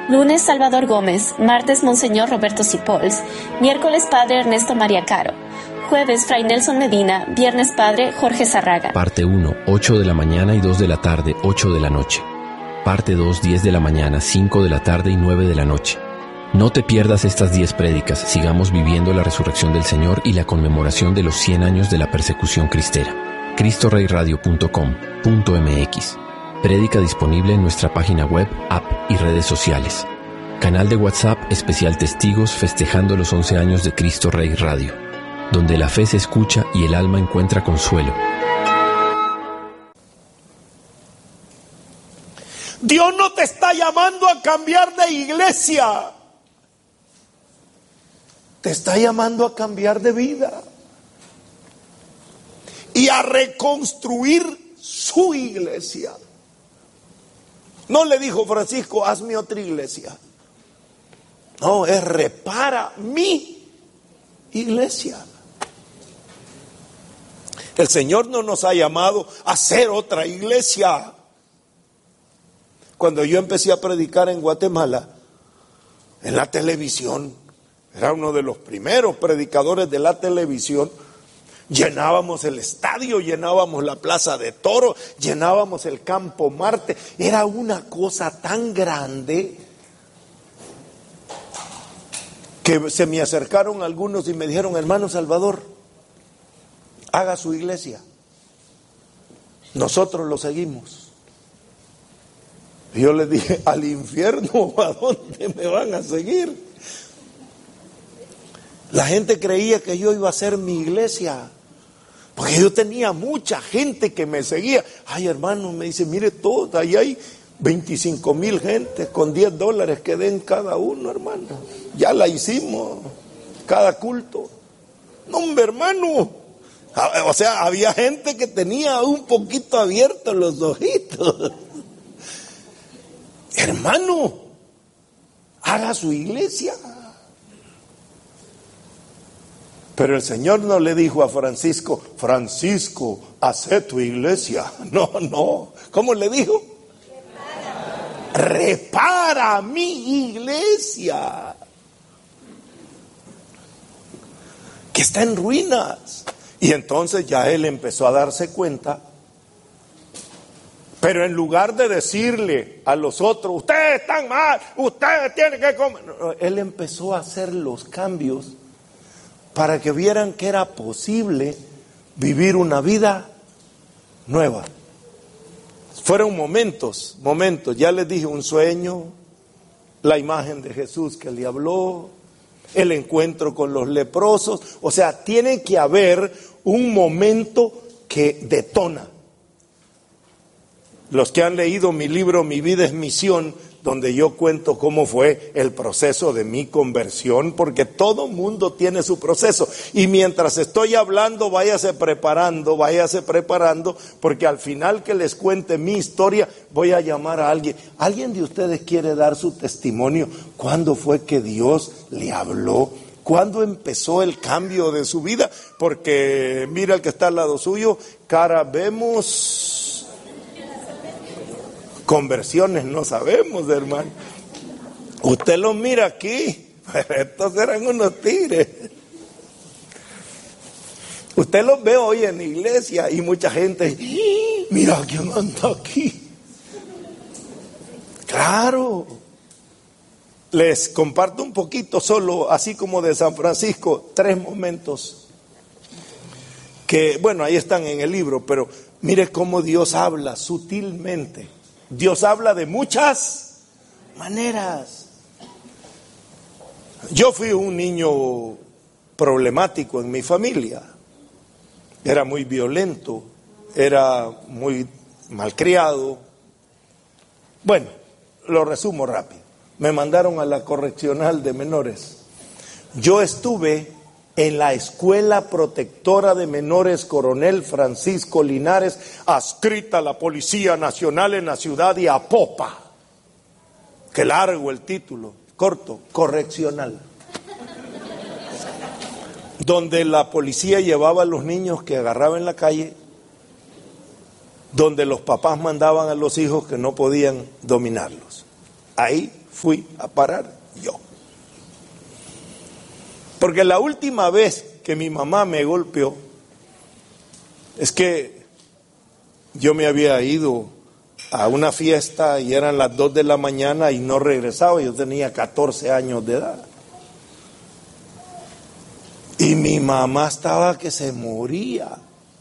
Lunes, Salvador Gómez. Martes, Monseñor Roberto Cipols. Miércoles, Padre Ernesto María Caro. Jueves, Fray Nelson Medina. Viernes, Padre Jorge Zarraga. Parte 1, 8 de la mañana y 2 de la tarde, 8 de la noche. Parte 2, 10 de la mañana, 5 de la tarde y 9 de la noche. No te pierdas estas 10 prédicas. Sigamos viviendo la resurrección del Señor y la conmemoración de los 100 años de la persecución cristera. CristoReyRadio.com.mx. Prédica disponible en nuestra página web, app y redes sociales. Canal de WhatsApp especial Testigos festejando los 11 años de Cristo Rey Radio, donde la fe se escucha y el alma encuentra consuelo. Dios no te está llamando a cambiar de iglesia. Te está llamando a cambiar de vida y a reconstruir su iglesia. No le dijo Francisco, hazme otra iglesia. No, es repara mi iglesia. El Señor no nos ha llamado a hacer otra iglesia. Cuando yo empecé a predicar en Guatemala, en la televisión, era uno de los primeros predicadores de la televisión. Llenábamos el estadio, llenábamos la plaza de toros, llenábamos el campo Marte. Era una cosa tan grande que se me acercaron algunos y me dijeron, hermano Salvador, haga su iglesia. Nosotros lo seguimos. Y yo les dije, al infierno, ¿a dónde me van a seguir? La gente creía que yo iba a hacer mi iglesia, porque yo tenía mucha gente que me seguía. Ay, hermano, me dice, mire todo, ahí hay 25,000 gentes con $10 que den cada uno, hermano. Ya la hicimos, cada culto. No, hombre, hermano. O sea, había gente que tenía un poquito abiertos los ojitos. Hermano, haga su iglesia. Pero el Señor no le dijo a Francisco, Francisco, haz tu iglesia. No. ¿Cómo le dijo? Repara mi iglesia, que está en ruinas. Y entonces ya él empezó a darse cuenta. Pero en lugar de decirle a los otros, ustedes están mal, ustedes tienen que comer, él empezó a hacer los cambios para que vieran que era posible vivir una vida nueva. Fueron momentos, ya les dije, un sueño, la imagen de Jesús que le habló, el encuentro con los leprosos. O sea, tiene que haber un momento que detona. Los que han leído mi libro Mi vida es misión, donde yo cuento cómo fue el proceso de mi conversión, porque todo mundo tiene su proceso. Y mientras estoy hablando, váyase preparando, porque al final que les cuente mi historia, voy a llamar a alguien. ¿Alguien de ustedes quiere dar su testimonio? ¿Cuándo fue que Dios le habló? ¿Cuándo empezó el cambio de su vida? Porque mira el que está al lado suyo, cara vemos, conversiones no sabemos, hermano. Usted los mira aquí, estos eran unos tigres. Usted los ve hoy en la iglesia y mucha gente, mira quién anda aquí. Claro. Les comparto un poquito solo, así como de San Francisco, 3 momentos que, bueno, ahí están en el libro, pero mire cómo Dios habla sutilmente. Dios habla de muchas maneras. Yo fui un niño problemático en mi familia. Era muy violento, era muy malcriado. Bueno, lo resumo rápido. Me mandaron a la correccional de menores. Yo estuve en la Escuela Protectora de Menores Coronel Francisco Linares, adscrita a la Policía Nacional en la ciudad de Apopa. Qué largo el título, corto, correccional. Donde la policía llevaba a los niños que agarraba en la calle, donde los papás mandaban a los hijos que no podían dominarlos. Ahí fui a parar yo. Porque la última vez que mi mamá me golpeó, es que yo me había ido a una fiesta y eran las 2 de la mañana y no regresaba. Yo tenía 14 años de edad. Y mi mamá estaba que se moría.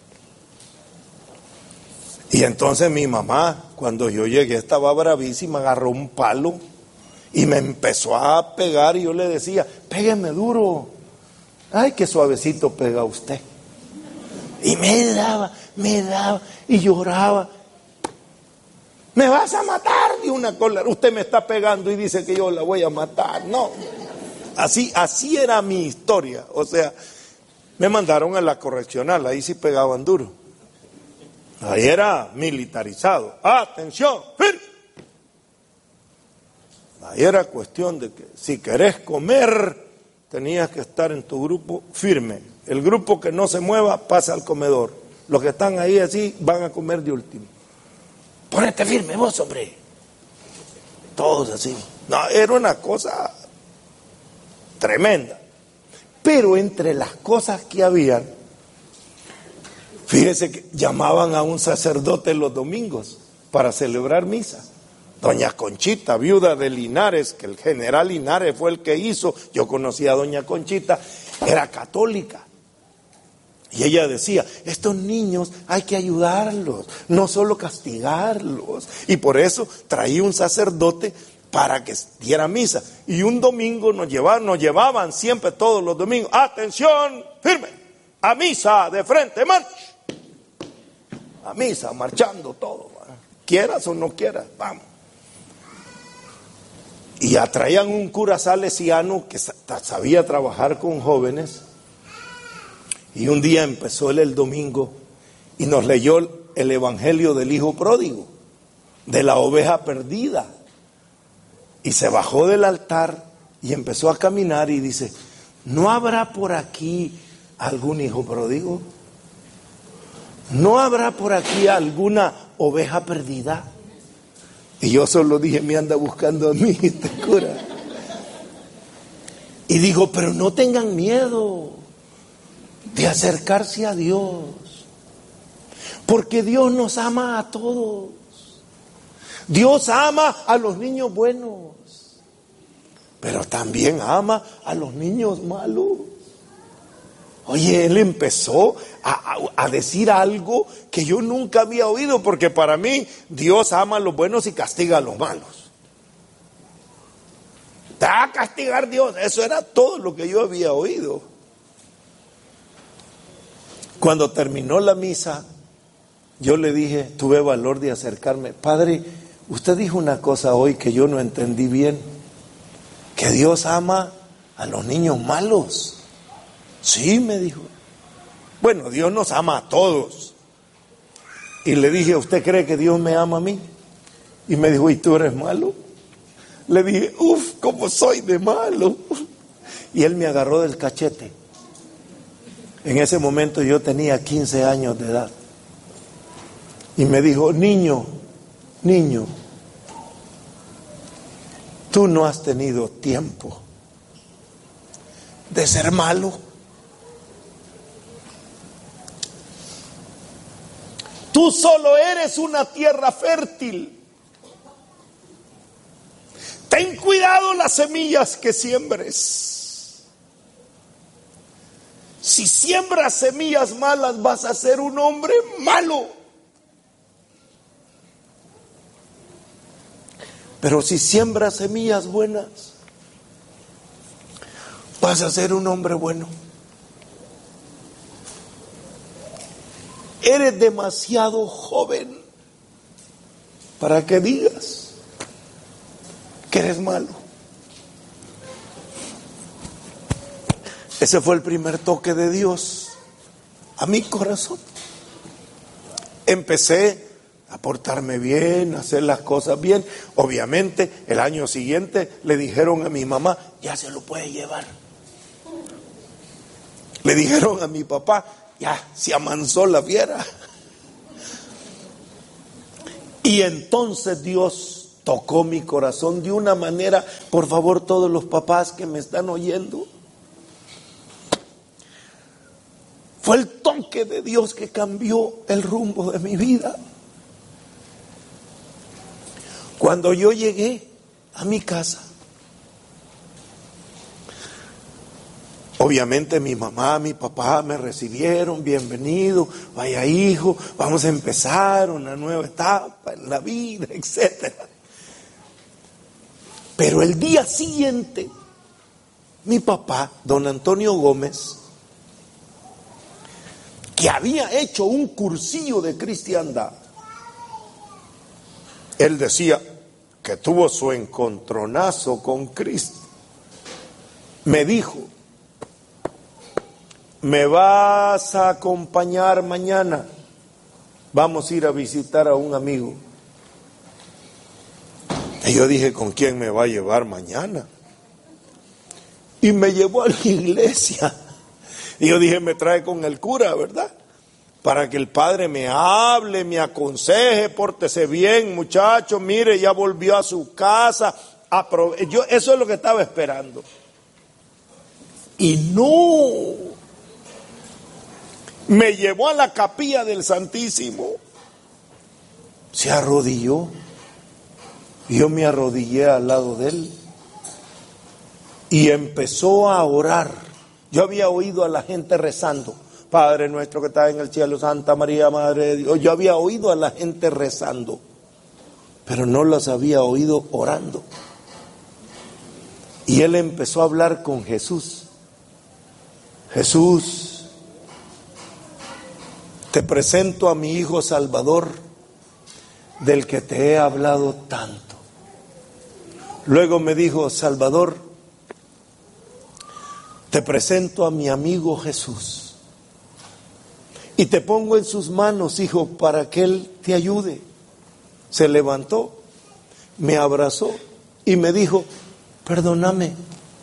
Y entonces mi mamá, cuando yo llegué, estaba bravísima, agarró un palo y me empezó a pegar y yo le decía, pégueme duro. Ay, qué suavecito pega usted. Y me daba y lloraba. Me vas a matar de una cólera. Usted me está pegando y dice que yo la voy a matar. No, así era mi historia. O sea, me mandaron a la correccional, ahí sí pegaban duro. Ahí era militarizado. Atención, firme. Ahí era cuestión de que si querés comer, tenías que estar en tu grupo firme. El grupo que no se mueva pasa al comedor. Los que están ahí así van a comer de último. Ponete firme vos, hombre. Todos así. No, era una cosa tremenda. Pero entre las cosas que habían, fíjese que llamaban a un sacerdote los domingos para celebrar misa. Doña Conchita, viuda de Linares, que el general Linares fue el que hizo. Yo conocí a doña Conchita, era católica. Y ella decía, estos niños hay que ayudarlos, no solo castigarlos. Y por eso traía un sacerdote para que diera misa. Y un domingo nos llevaban siempre todos los domingos. Atención, firme, a misa de frente, marcha. A misa, marchando todo. Quieras o no quieras, vamos. Y atraían un cura salesiano que sabía trabajar con jóvenes. Y un día empezó él el domingo y nos leyó el evangelio del hijo pródigo, de la oveja perdida. Y se bajó del altar y empezó a caminar y dice, ¿no habrá por aquí algún hijo pródigo? ¿No habrá por aquí alguna oveja perdida? Y yo solo dije, me anda buscando a mí este cura. Y dijo, pero no tengan miedo de acercarse a Dios, porque Dios nos ama a todos. Dios ama a los niños buenos, pero también ama a los niños malos. Oye, él empezó a decir algo que yo nunca había oído, porque para mí Dios ama a los buenos y castiga a los malos. Te va a castigar Dios, eso era todo lo que yo había oído. Cuando terminó la misa, yo le dije, tuve valor de acercarme, Padre, usted dijo una cosa hoy que yo no entendí bien, que Dios ama a los niños malos. Sí, me dijo. Bueno, Dios nos ama a todos. Y le dije, ¿usted cree que Dios me ama a mí? Y me dijo, ¿y tú eres malo? Le dije, ¿cómo soy de malo? Y él me agarró del cachete. En ese momento yo tenía 15 años de edad. Y me dijo, niño, tú no has tenido tiempo de ser malo. Tú solo eres una tierra fértil. Ten cuidado las semillas que siembres. Si siembras semillas malas, vas a ser un hombre malo. Pero si siembras semillas buenas, vas a ser un hombre bueno. Eres demasiado joven para que digas que eres malo. Ese fue el primer toque de Dios a mi corazón. Empecé a portarme bien, a hacer las cosas bien. Obviamente, el año siguiente le dijeron a mi mamá, ya se lo puede llevar. Le dijeron a mi papá, ya se amansó la fiera. Y entonces Dios tocó mi corazón de una manera, por favor, todos los papás que me están oyendo. Fue el toque de Dios que cambió el rumbo de mi vida. Cuando yo llegué a mi casa, obviamente mi mamá, mi papá me recibieron, bienvenido, vaya hijo, vamos a empezar una nueva etapa en la vida, etc. Pero el día siguiente, mi papá, don Antonio Gómez, que había hecho un cursillo de cristiandad, él decía que tuvo su encontronazo con Cristo, me dijo: me vas a acompañar mañana, vamos a ir a visitar a un amigo. Y yo dije: ¿con quién me va a llevar mañana? Y me llevó a la iglesia. Y yo dije: me trae con el cura, ¿verdad? Para que el padre me hable, me aconseje, pórtese bien, muchacho, mire, ya volvió a su casa. Yo eso es lo que estaba esperando. Y no, me llevó a la capilla del Santísimo, se arrodilló, y yo me arrodillé al lado de él, y empezó a orar. Yo había oído a la gente rezando: Padre nuestro que estás en el cielo, Santa María, Madre de Dios. Yo había oído a la gente rezando, pero no las había oído orando. Y él empezó a hablar con Jesús. Jesús, te presento a mi hijo Salvador, del que te he hablado tanto. Luego me dijo: Salvador, te presento a mi amigo Jesús. Y te pongo en sus manos, hijo, para que él te ayude. Se levantó, me abrazó y me dijo: perdóname,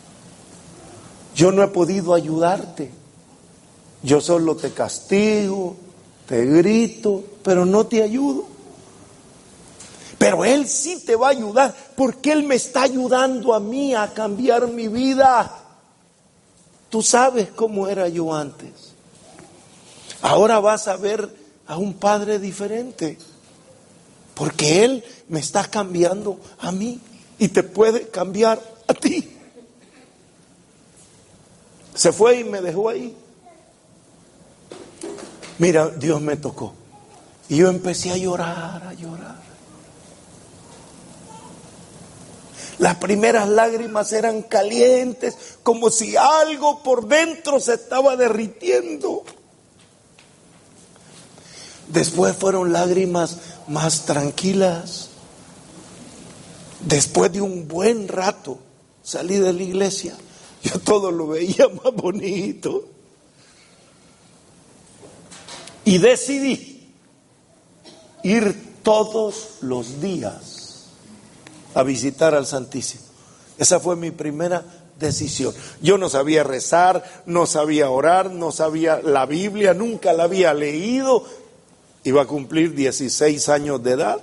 yo no he podido ayudarte. Yo solo te castigo, te grito, pero no te ayudo. Pero él sí te va a ayudar, porque él me está ayudando a mí a cambiar mi vida. Tú sabes cómo era yo antes. Ahora vas a ver a un padre diferente, porque él me está cambiando a mí y te puede cambiar a ti. Se fue y me dejó ahí. Mira, Dios me tocó y yo empecé a llorar, a llorar. Las primeras lágrimas eran calientes, como si algo por dentro se estaba derritiendo. Después fueron lágrimas más tranquilas. Después de un buen rato salí de la iglesia. Yo todo lo veía más bonito. Y decidí ir todos los días a visitar al Santísimo. Esa fue mi primera decisión. Yo no sabía rezar, no sabía orar, no sabía la Biblia, nunca la había leído. Iba a cumplir 16 años de edad.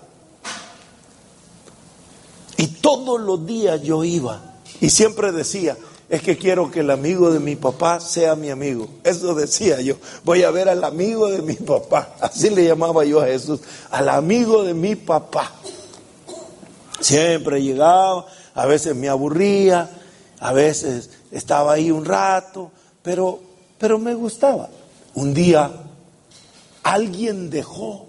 Y todos los días yo iba. Y siempre decía: es que quiero que el amigo de mi papá sea mi amigo. Eso decía yo. Voy a ver al amigo de mi papá. Así le llamaba yo a Jesús. Al amigo de mi papá. Siempre llegaba. A veces me aburría. A veces estaba ahí un rato. Pero me gustaba. Un día alguien dejó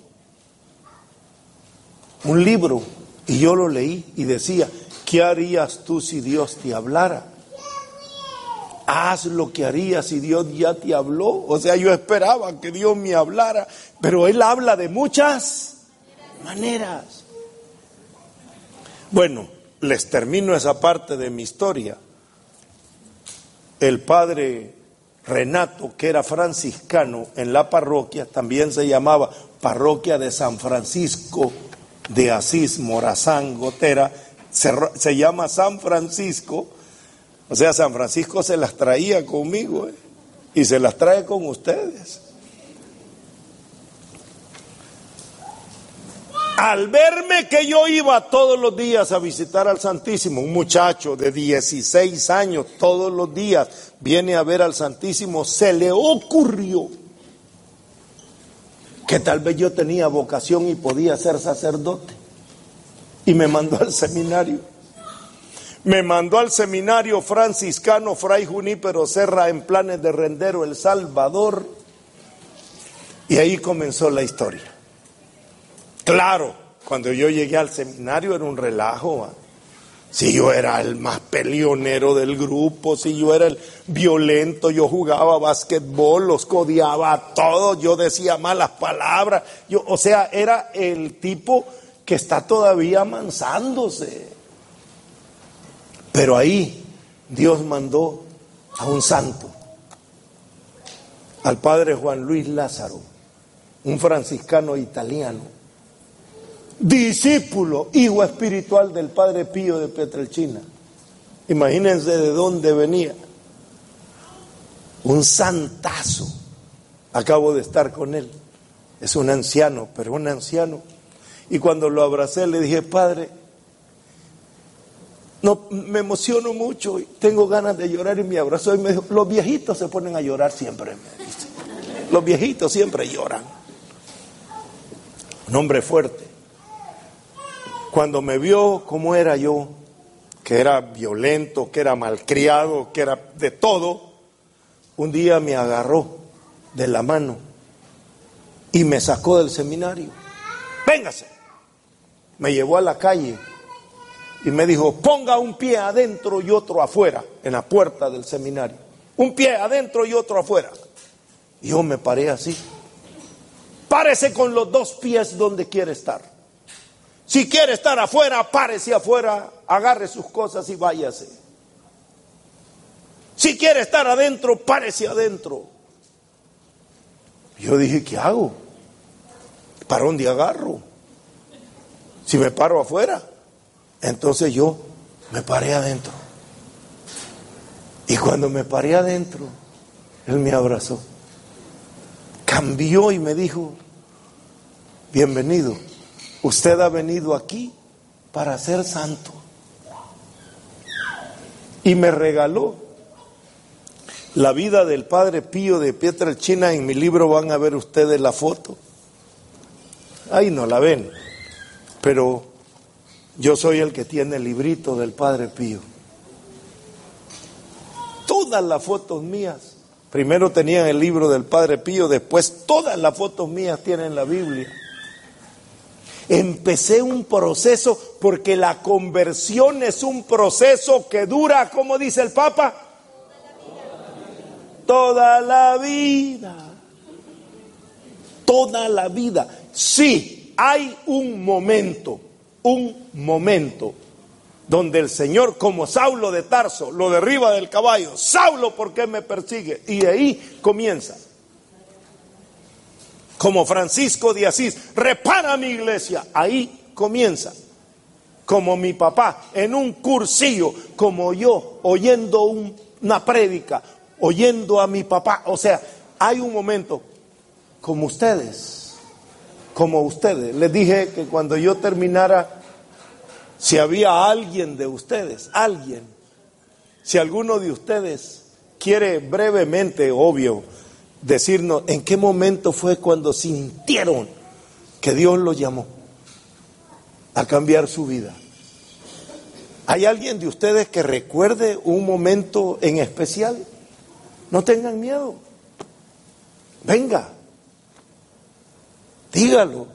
un libro y yo lo leí y decía: ¿qué harías tú si Dios te hablara? Haz lo que harías si Dios ya te habló. O sea, yo esperaba que Dios me hablara, pero Él habla de muchas maneras. Bueno, les termino esa parte de mi historia. El padre Renato, que era franciscano en la parroquia, también se llamaba Parroquia de San Francisco de Asís, Morazán, Gotera, se llama San Francisco. O sea, San Francisco se las traía conmigo, y se las trae con ustedes. Al verme que yo iba todos los días a visitar al Santísimo, un muchacho de 16 años, todos los días viene a ver al Santísimo, se le ocurrió que tal vez yo tenía vocación y podía ser sacerdote. Y me mandó al seminario. Me mandó al seminario franciscano Fray Junípero Serra en Planes de Rendero, El Salvador. Y ahí comenzó la historia. Claro, cuando yo llegué al seminario era un relajo. Si yo era el más peleonero del grupo, si yo era el violento, yo jugaba básquetbol, los codeaba a todos, yo decía malas palabras. O sea, era el tipo que está todavía amansándose. Pero ahí Dios mandó a un santo, al padre Juan Luis Lázaro, un franciscano italiano, discípulo, hijo espiritual del padre Pío de Pietrelcina. Imagínense de dónde venía. Un santazo. Acabo de estar con él. Es un anciano, pero un anciano. Y cuando lo abracé le dije: Padre, no, me emociono mucho y tengo ganas de llorar. Y me abrazó y me dijo: los viejitos se ponen a llorar siempre, me dice. Los viejitos siempre lloran. Un hombre fuerte. Cuando me vio cómo era yo, que era violento, que era malcriado, que era de todo, un día me agarró de la mano y me sacó del seminario. Véngase. Me llevó a la calle y me dijo: ponga un pie adentro y otro afuera, en la puerta del seminario. Un pie adentro y otro afuera. Y yo me paré así. Párese con los dos pies donde quiere estar. Si quiere estar afuera, párese afuera, agarre sus cosas y váyase. Si quiere estar adentro, párese adentro. Yo dije: ¿qué hago? ¿Para dónde agarro? Si me paro afuera. Entonces yo me paré adentro. Y cuando me paré adentro, él me abrazó. Cambió y me dijo: bienvenido. Usted ha venido aquí para ser santo. Y me regaló la vida del padre Pío de Pietrelcina. En mi libro van a ver ustedes la foto. Ahí no la ven, pero yo soy el que tiene el librito del padre Pío. Todas las fotos mías, primero tenían el libro del padre Pío, después todas las fotos mías tienen la Biblia. Empecé un proceso, porque la conversión es un proceso que dura, como dice el Papa, toda la vida. Toda la vida. Sí, hay un momento donde el Señor, como Saulo de Tarso, lo derriba del caballo. Saulo, ¿por qué me persigue? Y de ahí comienza. Como Francisco de Asís, repara mi iglesia. Ahí comienza. Como mi papá, en un cursillo, como yo, oyendo una prédica, oyendo a mi papá. O sea, hay un momento, como ustedes. Les dije que cuando yo terminara, si había alguien de ustedes, si alguno de ustedes quiere brevemente, obvio, decirnos en qué momento fue cuando sintieron que Dios los llamó a cambiar su vida. ¿Hay alguien de ustedes que recuerde un momento en especial? No tengan miedo. Venga, dígalo.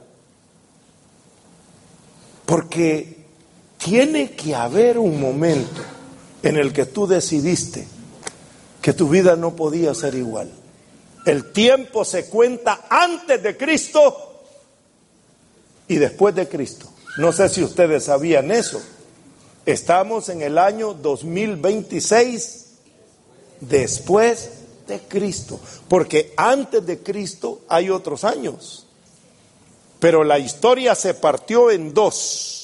Porque tiene que haber un momento en el que tú decidiste que tu vida no podía ser igual. El tiempo se cuenta antes de Cristo y después de Cristo. No sé si ustedes sabían eso. Estamos en el año 2026 después de Cristo, porque antes de Cristo hay otros años. Pero la historia se partió en dos.